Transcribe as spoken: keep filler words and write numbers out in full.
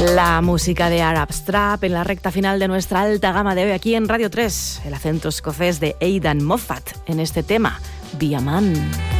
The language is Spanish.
La música de Arab Strap en la recta final de nuestra alta gama de hoy aquí en Radio tres. El acento escocés de Aidan Moffat en este tema, Be a Man.